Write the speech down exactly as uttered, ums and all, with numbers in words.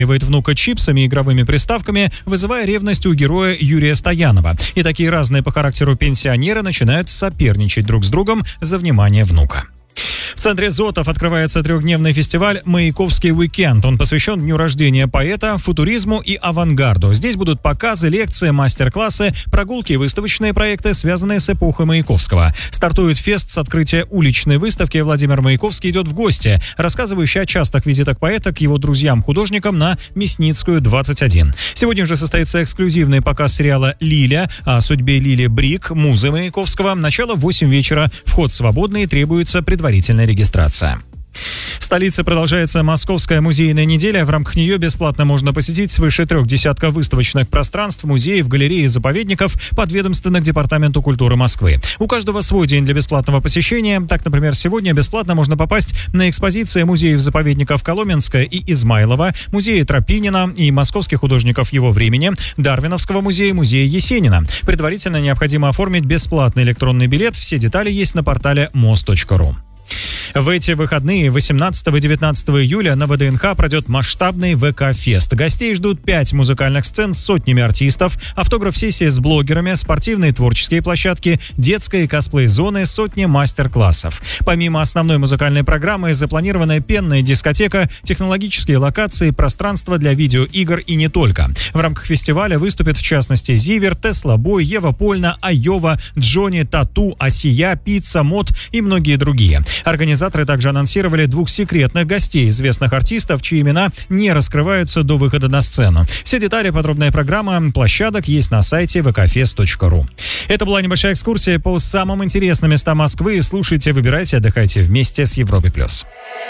заваривает внука чипсами и игровыми приставками, вызывая ревность у героя Юрия Стоянова. И такие разные по характеру пенсионеры начинают соперничать друг с другом за внимание внука. В центре Зотов открывается трехдневный фестиваль «Маяковский уикенд». Он посвящен дню рождения поэта, футуризму и авангарду. Здесь будут показы, лекции, мастер-классы, прогулки и выставочные проекты, связанные с эпохой Маяковского. Стартует фест с открытия уличной выставки. Владимир Маяковский идет в гости, рассказывающий о частых визитах поэта к его друзьям-художникам на Мясницкую, двадцать один. Сегодня же состоится эксклюзивный показ сериала «Лиля» о судьбе Лили Брик, музы Маяковского. Начало в восемь вечера. Вход свободный, требуется предварительная регистрация. В столице продолжается Московская музейная неделя. В рамках нее бесплатно можно посетить свыше трех десятков выставочных пространств, музеев, галерей и заповедников, подведомственных Департаменту культуры Москвы. У каждого свой день для бесплатного посещения. Так, например, сегодня бесплатно можно попасть на экспозиции музеев-заповедников Коломенское и Измайлова, музея Тропинина и московских художников его времени, Дарвиновского музея, музея Есенина. Предварительно необходимо оформить бесплатный электронный билет. Все детали есть на портале мос точка ру. В эти выходные восемнадцатого и девятнадцатого июля на вэ дэ эн ха пройдет масштабный вэ ка-фест. Гостей ждут пять музыкальных сцен с сотнями артистов, автограф-сессии с блогерами, спортивные творческие площадки, детская и косплей-зоны, сотни мастер-классов. Помимо основной музыкальной программы, запланированная пенная дискотека, технологические локации, пространство для видеоигр и не только. В рамках фестиваля выступят в частности Зивер, Тесла Бой, Ева Польна, Айова, Джонни, Тату, Асия, Пицца, Мод и многие другие. Организаторы также анонсировали двух секретных гостей, известных артистов, чьи имена не раскрываются до выхода на сцену. Все детали, подробная программа площадок есть на сайте вэ ка фест точка ру. Это была небольшая экскурсия по самым интересным местам Москвы. Слушайте, выбирайте, отдыхайте вместе с Европой плюс.